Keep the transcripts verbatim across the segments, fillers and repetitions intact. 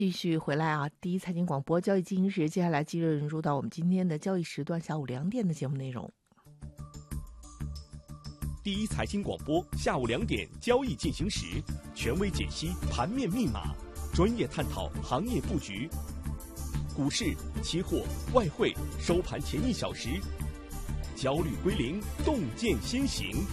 继续回来啊！第一财经广播交易进行时，接下来继续入到我们今天的交易时段下午两点的节目内容。 第一财经广播下午两点交易进行时，权威解析盘面密码，专业探讨行业布局。股市、期货、外汇收盘前一小时，焦虑归零，洞见先行。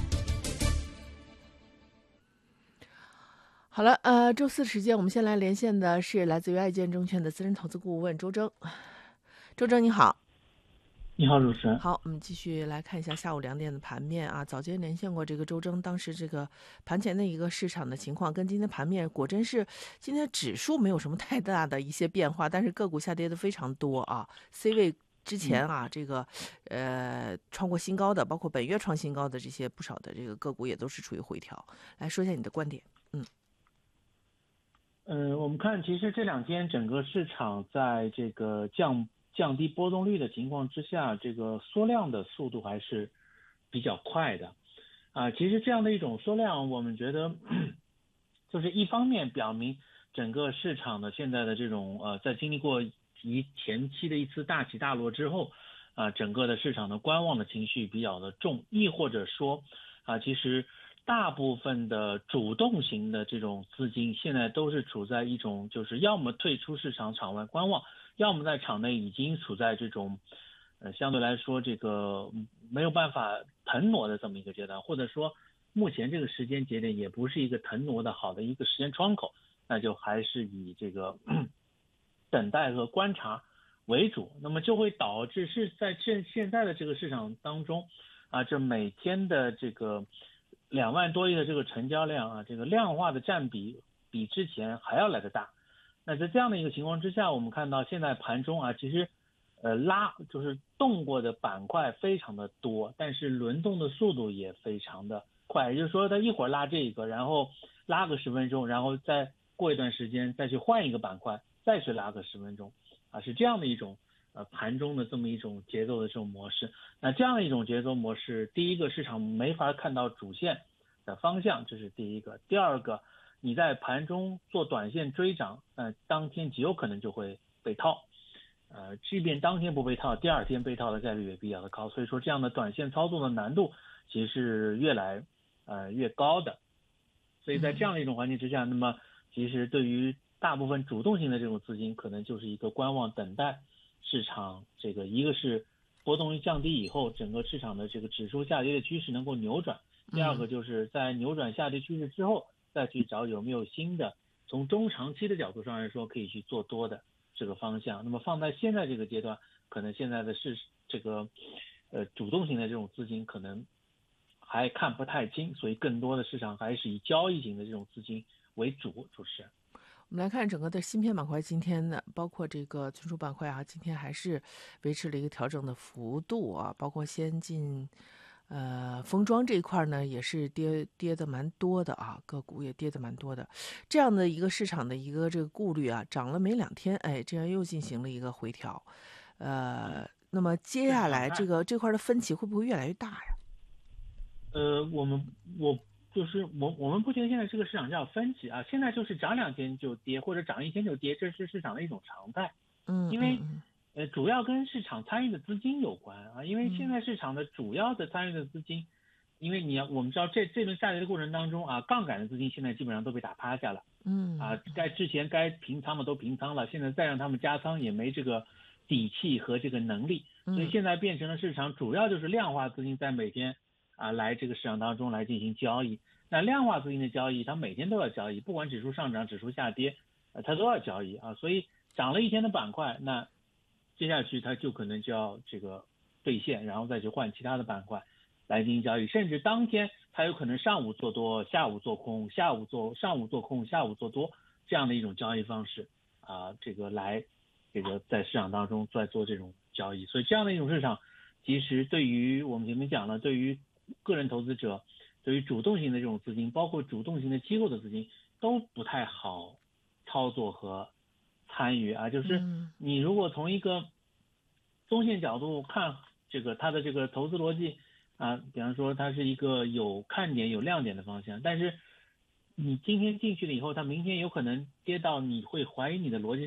好了，呃，周四时间，我们先来连线的是来自于爱建证券的资深投资顾问周征。周征你好。 你好，主持人。 好，我们继续来看一下下午两点的盘面啊。早间连线过这个周征，当时这个盘前的一个市场的情况，跟今天盘面果真是今天指数没有什么太大的一些变化，但是个股下跌的非常多啊。C 位之前啊，嗯、这个呃创过新高的，包括本月创新高的这些不少的这个个股也都是处于回调。来说一下你的观点，嗯。 嗯、呃，我们看，其实这两天整个市场在这个降降低波动率的情况之下，这个缩量的速度还是比较快的，啊、呃，其实这样的一种缩量，我们觉得就是一方面表明整个市场的现在的这种呃，在经历过一前期的一次大起大落之后，啊、呃，整个的市场的观望的情绪比较的重，亦或者说啊、呃，其实。大部分的主动型的这种资金现在都是处在一种就是要么退出市场场外观望，要么在场内已经处在这种呃相对来说这个没有办法腾挪的这么一个阶段，或者说目前这个时间节点也不是一个腾挪的好的一个时间窗口，那就还是以这个等待和观察为主，那么就会导致是在现现在的这个市场当中啊，这每天的这个两万多亿的这个成交量啊，这个量化的占比比之前还要来得大。那在这样的一个情况之下，我们看到现在盘中啊，其实呃拉就是动过的板块非常的多，但是轮动的速度也非常的快，也就是说它一会儿拉这个，然后拉个十分钟，然后再过一段时间再去换一个板块，再去拉个十分钟啊，是这样的一种呃盘中的这么一种节奏的这种模式。那这样一种节奏模式，第一个市场没法看到主线的方向，这是第一个。第二个，你在盘中做短线追涨，呃，当天极有可能就会被套，呃，即便当天不被套，第二天被套的概率也比较的高。所以说，这样的短线操作的难度其实是越来呃越高的。所以在这样的一种环境之下，那么其实对于大部分主动性的这种资金，可能就是一个观望等待市场这个一个是波动率降低以后，整个市场的这个指数下跌的趋势能够扭转。第二个就是在扭转下跌趋势之后，再去找有没有新的从中长期的角度上来说可以去做多的这个方向。那么放在现在这个阶段，可能现在的是这个呃主动型的这种资金可能还看不太清，所以更多的市场还是以交易型的这种资金为主。主持人。 我们来看整个的芯片板块，今天呢，包括这个存储板块啊，今天还是维持了一个调整的幅度啊，包括先进。呃，封装这一块呢，也是跌跌的蛮多的啊，个股也跌的蛮多的。这样的一个市场的一个这个顾虑啊，涨了没两天，哎，这样又进行了一个回调。呃，那么接下来这个这块的分歧会不会越来越大呀？ 呃，我们我就是我我们不觉得现在这个市场叫分歧啊，现在就是涨两天就跌，或者涨一天就跌，这是市场的一种常态。 嗯， 因为。 嗯嗯呃，主要跟市场参与的资金有关啊，因为现在市场的主要的参与的资金，因为你要我们知道这这轮下跌的过程当中啊，杠杆的资金现在基本上都被打趴下了， 嗯啊，该之前该平仓的都平仓了，现在再让他们加仓也没这个底气和这个能力，所以现在变成了市场主要就是量化资金在每天啊来这个市场当中来进行交易。那量化资金的交易，它每天都要交易，不管指数上涨、指数下跌，呃，它都要交易啊，所以涨了一天的板块，那接下去它就可能就要这个兑现，然后再去换其他的板块来进行交易，甚至当天它有可能上午做多，下午做空，下午做上午做空，下午做多这样的一种交易方式啊，这个来这个在市场当中在做这种交易，所以这样的一种市场，其实对于我们前面讲了，对于个人投资者，对于主动型的这种资金，包括主动型的机构的资金都不太好操作和参与啊，就是你如果从一个中线角度看这个它的这个投资逻辑啊，比方说它是一个有看点有亮点的方向，但是你今天进去了以后，它明天有可能跌到你会怀疑你的逻辑